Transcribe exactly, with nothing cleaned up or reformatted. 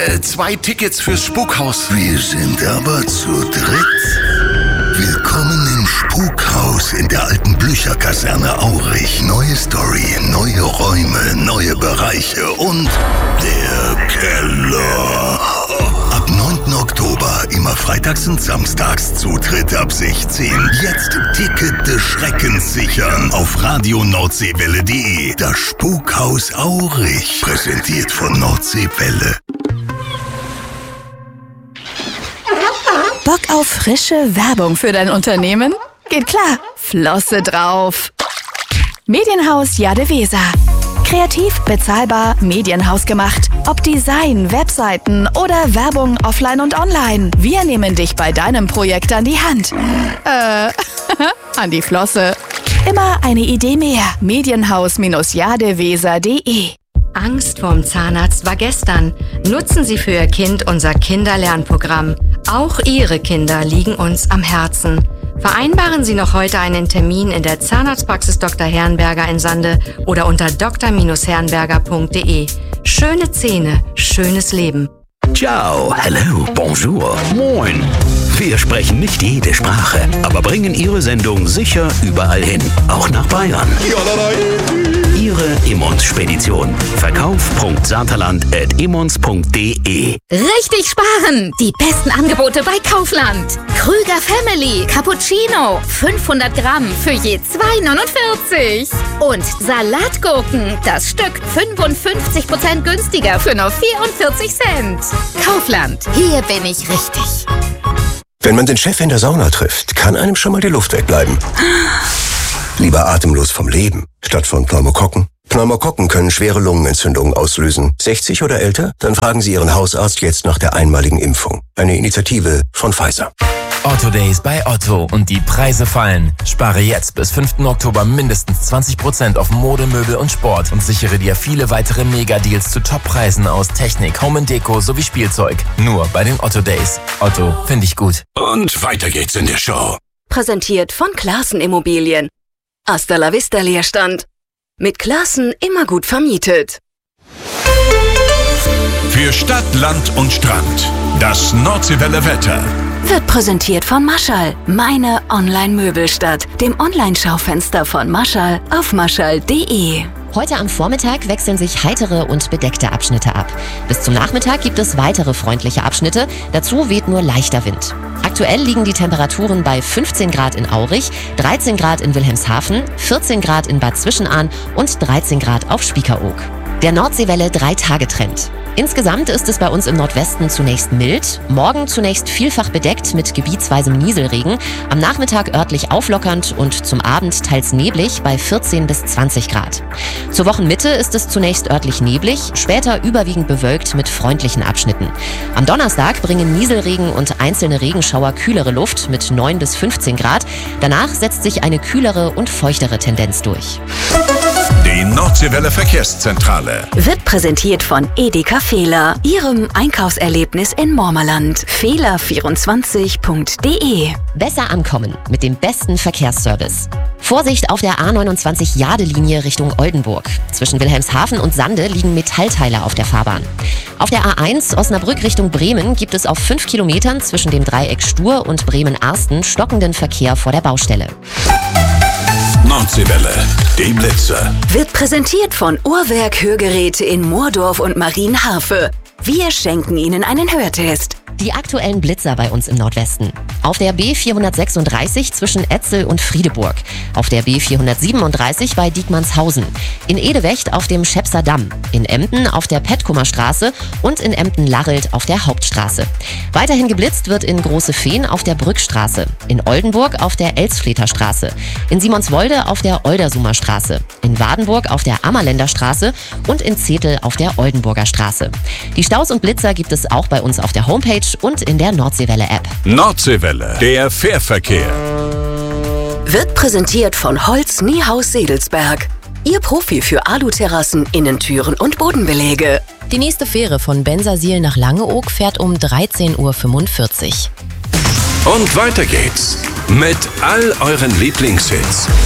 äh, zwei Tickets fürs Spukhaus. Wir sind aber zu dritt. Willkommen im Spukhaus in der alten Blücher-Kaserne Aurich. Neue Story, neue Räume, neue Bereiche und der Keller. Ab neunten Oktober, immer freitags und samstags, Zutritt ab sechzehn. Jetzt Ticket des Schreckens sichern auf radio nordseewelle punkt de. Das Spukhaus Aurich, präsentiert von Nordseewelle. Bock auf frische Werbung für dein Unternehmen? Geht klar, Flosse drauf. Medienhaus Jade Weser. Kreativ, bezahlbar, Medienhaus gemacht. Ob Design, Webseiten oder Werbung offline und online. Wir nehmen dich bei deinem Projekt an die Hand. Äh, an die Flosse. Immer eine Idee mehr. Medienhaus Jadeweser punkt de. Angst vorm Zahnarzt war gestern. Nutzen Sie für Ihr Kind unser Kinderlernprogramm. Auch Ihre Kinder liegen uns am Herzen. Vereinbaren Sie noch heute einen Termin in der Zahnarztpraxis Doktor Herrenberger in Sande oder unter d r herrenberger punkt de. Schöne Zähne, schönes Leben. Ciao, hello, bonjour, moin. Wir sprechen nicht jede Sprache, aber bringen Ihre Sendung sicher überall hin, auch nach Bayern. Ihre Immons-Spedition. Verkauf.saterland at immons punkt de. Richtig sparen! Die besten Angebote bei Kaufland. Krüger Family Cappuccino. fünfhundert Gramm für je zwei neunundvierzig. Und Salatgurken. Das Stück fünfundfünfzig Prozent günstiger für nur vierundvierzig Cent. Kaufland. Hier bin ich richtig. Wenn man den Chef in der Sauna trifft, kann einem schon mal die Luft wegbleiben. Lieber atemlos vom Leben, statt von Pneumokokken. Pneumokokken können schwere Lungenentzündungen auslösen. sechzig oder älter? Dann fragen Sie Ihren Hausarzt jetzt nach der einmaligen Impfung. Eine Initiative von Pfizer. Otto Days bei Otto und die Preise fallen. Spare jetzt bis fünften Oktober mindestens zwanzig Prozent auf Mode, Möbel und Sport und sichere dir viele weitere Mega-Deals zu Top-Preisen aus Technik, Home and Deko sowie Spielzeug. Nur bei den Otto Days. Otto, finde ich gut. Und weiter geht's in der Show. Präsentiert von Classen Immobilien. Hasta la vista Leerstand. Mit Classen immer gut vermietet. Für Stadt, Land und Strand. Das Nordseewelle Wetter. Wird präsentiert von Maschall. Meine Online-Möbelstadt. Dem Online-Schaufenster von Maschall auf maschall punkt de. Heute am Vormittag wechseln sich heitere und bedeckte Abschnitte ab. Bis zum Nachmittag gibt es weitere freundliche Abschnitte. Dazu weht nur leichter Wind. Aktuell liegen die Temperaturen bei fünfzehn Grad in Aurich, dreizehn Grad in Wilhelmshaven, vierzehn Grad in Bad Zwischenahn und dreizehn Grad auf Spiekeroog. Der Nordseewelle drei-Tage-Trend. Insgesamt ist es bei uns im Nordwesten zunächst mild, morgen zunächst vielfach bedeckt mit gebietsweisem Nieselregen, am Nachmittag örtlich auflockernd und zum Abend teils neblig bei vierzehn bis zwanzig Grad. Zur Wochenmitte ist es zunächst örtlich neblig, später überwiegend bewölkt mit freundlichen Abschnitten. Am Donnerstag bringen Nieselregen und einzelne Regenschauer kühlere Luft mit neun bis fünfzehn Grad. Danach setzt sich eine kühlere und feuchtere Tendenz durch. Die Nordseewelle Verkehrszentrale Wird präsentiert von Edeka Fehler, Ihrem Einkaufserlebnis in Mormerland. Fehler vierundzwanzig punkt de. Besser ankommen mit dem besten Verkehrsservice. Vorsicht auf der A neunundzwanzig Jade-Linie Richtung Oldenburg. Zwischen Wilhelmshaven und Sande liegen Metallteile auf der Fahrbahn. Auf der A eins Osnabrück Richtung Bremen gibt es auf fünf Kilometern zwischen dem Dreieck Stur und Bremen-Arsten stockenden Verkehr vor der Baustelle. Nordseewelle, die Blitzer. Wird präsentiert von Uhrwerk Hörgeräte in Moordorf und Marienharfe. Wir schenken Ihnen einen Hörtest. Die aktuellen Blitzer bei uns im Nordwesten. Auf der B vierhundertsechsunddreißig zwischen Etzel und Friedeburg. Auf der B vierhundertsiebenunddreißig bei Diekmannshausen. In Edewecht auf dem Schepser Damm. In Emden auf der Pettkumer Straße und in Emden-Larrelt auf der Hauptstraße. Weiterhin geblitzt wird in Große Fehn auf der Brückstraße. In Oldenburg auf der Elsfleter Straße. In Simonswolde auf der Oldersumer Straße. In Wadenburg auf der Ammerländer Straße und in Zetel auf der Oldenburger Straße. Die Staus und Blitzer gibt es auch bei uns auf der Homepage und in der Nordseewelle-App. Nordseewelle, der Fährverkehr. Wird präsentiert von Holz Niehaus Sedelsberg. Ihr Profi für Aluterrassen, Innentüren und Bodenbeläge. Die nächste Fähre von Bensersiel nach Langeoog fährt um dreizehn Uhr fünfundvierzig. Und weiter geht's mit all euren Lieblingshits.